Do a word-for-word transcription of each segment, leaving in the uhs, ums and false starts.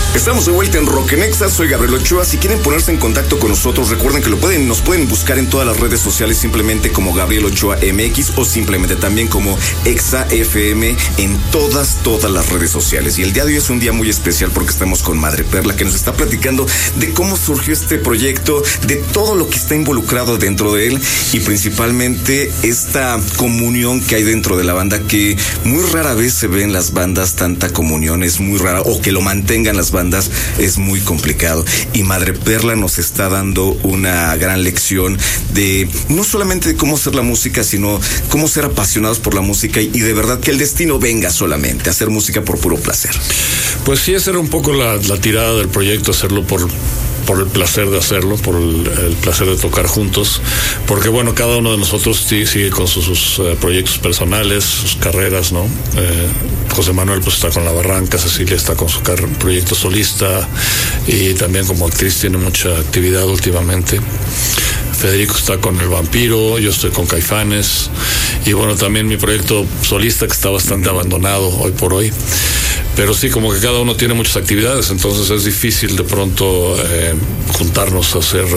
Estamos de vuelta en Rock en Exa, soy Gabriel Ochoa. Si quieren ponerse en contacto con nosotros, recuerden que lo pueden, nos pueden buscar en todas las redes sociales simplemente como Gabriel Ochoa M X o simplemente también como Exa F M en todas, todas las redes sociales. Y el día de hoy es un día muy especial porque estamos con Madre Perla, que nos está platicando de cómo surgió este proyecto, de todo lo que está involucrado dentro de él y principalmente esta comunión que hay dentro de la banda, que muy rara vez se ve en las bandas tanta comunión, es muy rara, o que lo mantengan las bandas es muy complicado. Y Madre Perla nos está dando una gran lección de no solamente de cómo hacer la música, sino cómo ser apasionados por la música y, y de verdad que el destino venga solamente, hacer música por puro placer. Pues sí, esa era un poco la, la tirada del proyecto, hacerlo por por el placer de hacerlo, por el, el placer de tocar juntos, porque bueno, cada uno de nosotros sí, sigue con sus, sus uh, proyectos personales, sus carreras, ¿no? Eh, José Manuel pues está con La Barranca, Cecilia está con su car- proyecto solista y también como actriz tiene mucha actividad últimamente. Federico está con El Vampiro, yo estoy con Caifanes y bueno, también mi proyecto solista que está bastante abandonado hoy por hoy. Pero sí, como que cada uno tiene muchas actividades, entonces es difícil de pronto eh, juntarnos a hacer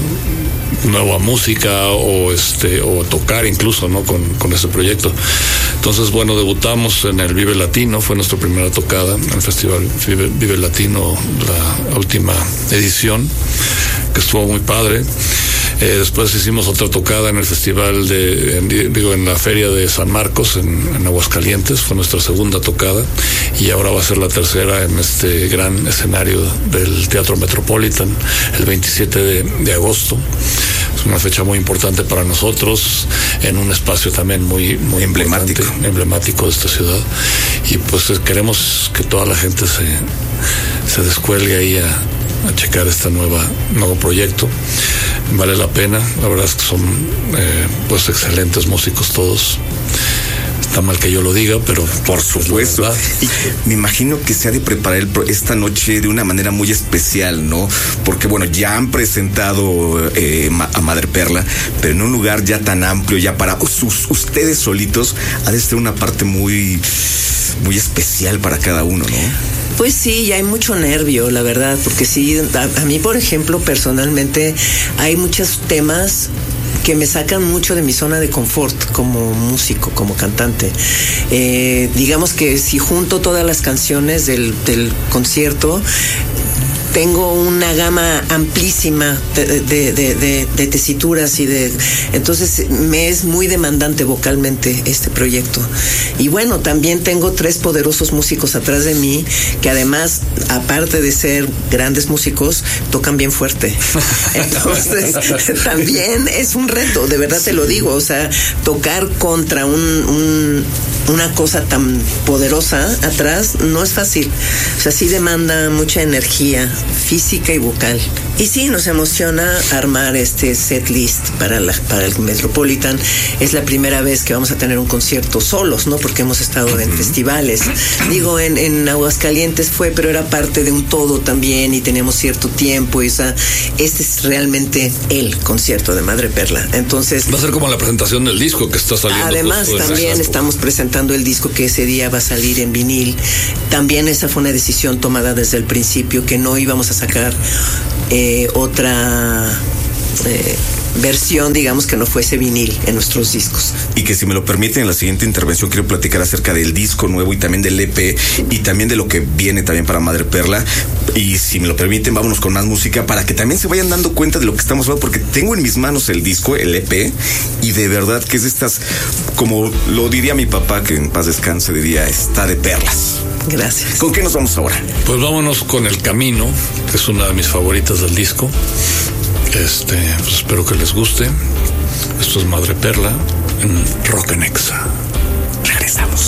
eh, nueva música o este o tocar incluso, ¿no? Con, con ese proyecto. Entonces, bueno, debutamos en el Vive Latino, fue nuestra primera tocada en el Festival Vive, Vive Latino, la última edición, que estuvo muy padre. Eh, después hicimos otra tocada en el festival de, en, digo, en la feria de San Marcos, en, en Aguascalientes, fue nuestra segunda tocada, y ahora va a ser la tercera en este gran escenario del Teatro Metropolitan, el veintisiete de, de agosto. Es una fecha muy importante para nosotros, en un espacio también muy, muy emblemático, emblemático de esta ciudad, y pues queremos que toda la gente se, se descuelgue ahí a, a checar este nueva, nuevo proyecto. Vale la pena, la verdad es que son eh, pues excelentes músicos todos. Está mal que yo lo diga, pero por supuesto. Y me imagino que se ha de preparar el pro- esta noche de una manera muy especial, ¿no? Porque bueno, ya han presentado eh, a Madre Perla, pero en un lugar ya tan amplio, ya para sus, ustedes solitos, ha de ser una parte muy, muy especial para cada uno, ¿no? Pues sí, ya hay mucho nervio, la verdad, porque sí, a, a mí, por ejemplo, personalmente, hay muchos temas que me sacan mucho de mi zona de confort como músico, como cantante. Eh, digamos que si junto todas las canciones del, del concierto, tengo una gama amplísima de, de, de, de, de tesituras y de... Entonces me es muy demandante vocalmente este proyecto. Y bueno, también tengo tres poderosos músicos atrás de mí que además, aparte de ser grandes músicos, tocan bien fuerte. Entonces también es un reto, de verdad te lo digo. O sea, tocar contra un, un, una cosa tan poderosa atrás no es fácil. O sea, sí demanda mucha energía física y vocal. Y sí, nos emociona armar este set list para, la, para el Metropolitan. Es la primera vez que vamos a tener un concierto solos, ¿no? Porque hemos estado en festivales. Digo, en, en Aguascalientes fue, pero era parte de un todo también y teníamos cierto tiempo. Y, o sea, este es realmente el concierto de Madre Perla. Entonces... Va a ser como la presentación del disco que está saliendo. Además, también de estamos presentando el disco que ese día va a salir en vinil. También esa fue una decisión tomada desde el principio, que no íbamos a sacar eh, otra eh, versión, digamos, que no fuese vinil en nuestros discos. Y que si me lo permiten, en la siguiente intervención quiero platicar acerca del disco nuevo y también del E P y también de lo que viene también para Madre Perla. Y si me lo permiten, vámonos con más música para que también se vayan dando cuenta de lo que estamos hablando, porque tengo en mis manos el disco, el E P, y de verdad que es de estas, como lo diría mi papá, que en paz descanse, diría, está de perlas. Gracias. ¿Con qué nos vamos ahora? Pues vámonos con El Camino, que es una de mis favoritas del disco. Este, pues espero que les guste. Esto es Madre Perla en Rock en Exa. Regresamos.